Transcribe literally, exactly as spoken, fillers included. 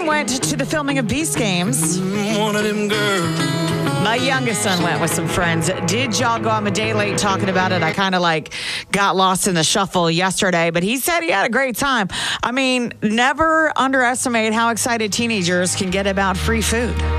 son went to the filming of Beast Games. One of them girls. My youngest son went with some friends. Did y'all go? I'm a day late talking about it. I kind of like got lost in the shuffle yesterday, but he said he had a great time. I mean, never underestimate how excited teenagers can get about free food.